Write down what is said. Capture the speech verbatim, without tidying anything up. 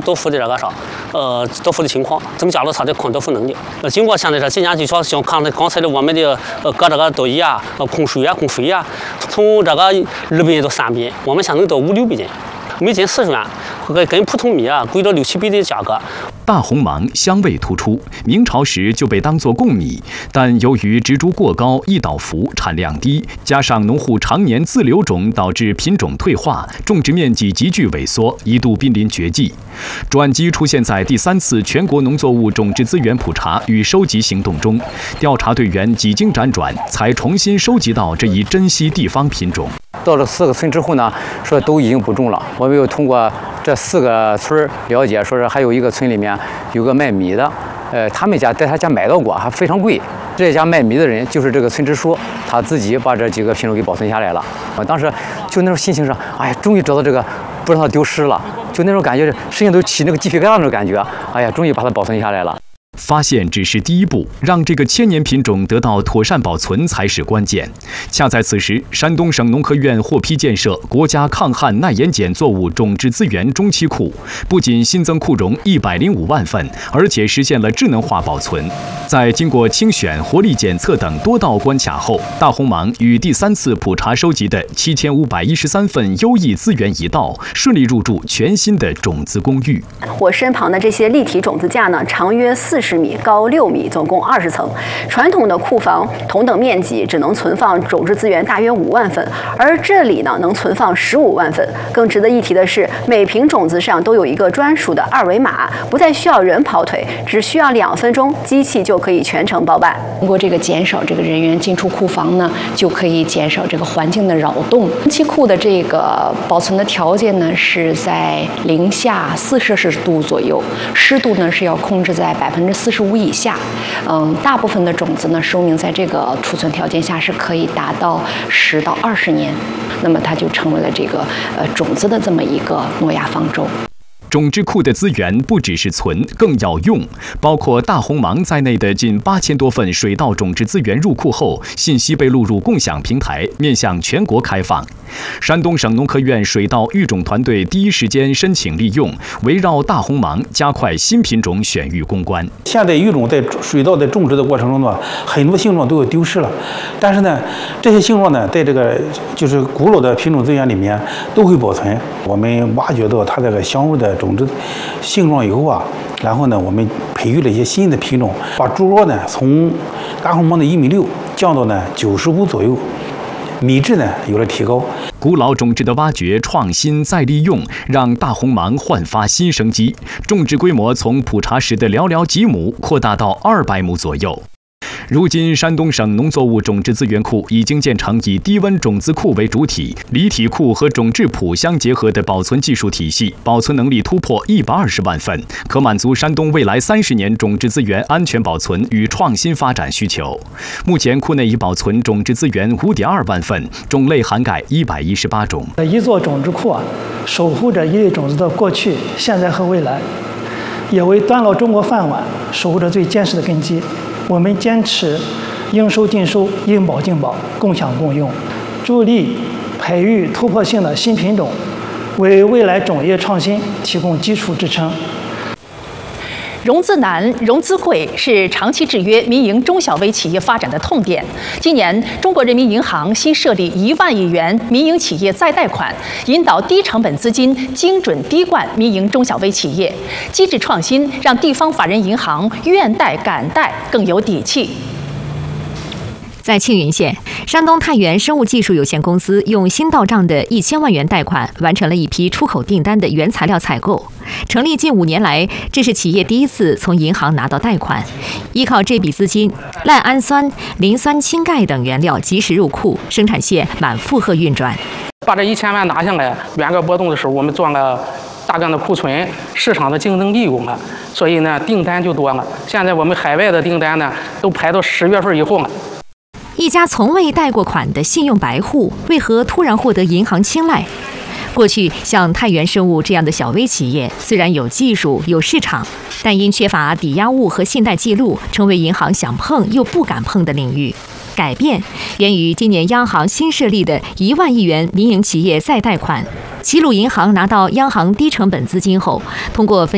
兑付的这个啥，呃，兑付的情况，增加了它的可兑付能力。呃，经过现在这几年就说像看刚才的我们的呃搁这个都一啊，呃空水啊、空肥啊，从这个二百到三百，我们现在到五六百斤，每斤四十元，跟跟普通米啊贵了六七倍的价格。 大红芒香味突出，明朝时就被当作贡米，但由于植株过高、易倒伏、产量低，加上农户常年自留种，导致品种退化，种植面积急剧萎缩，一度濒临绝迹。转机出现在第三次全国农作物种植资源普查与收集行动中，调查队员几经辗转，才重新收集到这一珍稀地方品种。 到了四个村之后呢，说都已经不种了。我们又通过这四个村了解，说是还有一个村里面有个卖米的，呃，他们家在他家买到过，还非常贵。这家卖米的人就是这个村支书，他自己把这几个品种给保存下来了。我当时就那种心情上，哎呀，终于找到这个，不让它丢失了，就那种感觉，身上都起那个鸡皮疙瘩那种感觉。哎呀，终于把它保存下来了。 发现只是第一步，让这个千年品种得到妥善保存才是关键。恰在此时，山东省农科院获批建设国家抗旱耐盐碱作物种植资源中期库，不仅新增库容一百零五万份，而且实现了智能化保存。在经过清选、活力检测等多道关卡后，大红芒与第三次普查收集的七千五百一十三份优异资源一道，顺利入住全新的种子公寓。 我身旁的这些立体种子架呢，长约四十米，高六米，总共二十层。传统的库房同等面积只能存放种质资源大约五万份，而这里呢能存放十五万份。更值得一提的是，每瓶种子上都有一个专属的二维码，不再需要人跑腿，只需要两分钟，机器就可以全程包办。 通过这个减少这个人员进出库房呢，就可以减少这个环境的扰动。中期库的这个保存的条件呢是在零下四摄氏度左右，湿度呢是要控制在百分之四十五以下。嗯，大部分的种子呢，寿命在这个储存条件下是可以达到十到二十年，那么它就成为了这个呃种子的这么一个诺亚方舟。 种质库的资源不只是存，更要用。包括大红芒在内的近八千多份水稻种质资源入库后，信息被录入共享平台，面向全国开放。山东省农科院水稻育种团队第一时间申请利用，围绕大红芒加快新品种选育攻关。 现在育种在水稻在种植的过程中呢，很多性状都有丢失了，但是呢，这些性状呢，在这个就是古老的品种资源里面都会保存。我们挖掘到它这个香味的种子性状以后啊，然后呢，我们培育了一些新的品种，把株落呢从大红芒的一米六降到呢九十五左右，米质呢有了提高。 古老种质的挖掘、创新再利用，让大红芒焕发新生机。种植规模从普查时的寥寥几亩扩大到二百亩左右。如今，山东省农作物种质资源库已经建成以低温种子库为主体、离体库和种质谱相结合的保存技术体系，保存能力突破一百二十万份，可满足山东未来三十年种质资源安全保存与创新发展需求。目前，库内已保存种质资源五点二万份，种类涵盖一百一十八种。 一座种质库啊，守护着一类种子的过去、现在和未来，也为端牢中国饭碗守护着最坚实的根基。我们坚持应收尽收、应保尽保、共享共用，助力培育突破性的新品种，为未来种业创新提供基础支撑。 融资难、融资贵是长期制约民营中小微企业发展的痛点。今年，中国人民银行新设立一万亿元民营企业再贷款，引导低成本资金精准滴灌民营中小微企业。机制创新让地方法人银行愿贷敢贷更有底气。 在庆云县，山东太原生物技术有限公司用新到账的一千万元贷款，完成了一批出口订单的原材料采购。成立近五年来，这是企业第一次从银行拿到贷款。依靠这笔资金，赖氨酸、磷酸氢钙等原料及时入库，生产线满负荷运转。 把这一千万拿下来，原价波动的时候，我们做了大量的库存，市场的竞争力有了，所以呢，订单就多了。现在我们海外的订单呢，都排到十月份以后了。 一家从未贷过款的信用白户，为何突然获得银行青睐？过去像太原生物这样的小微企业，虽然有技术、有市场，但因缺乏抵押物和信贷记录，成为银行想碰又不敢碰的领域。改变源于今年央行新设立的一万亿元民营企业再贷款。齐鲁银行拿到央行低成本资金后，通过分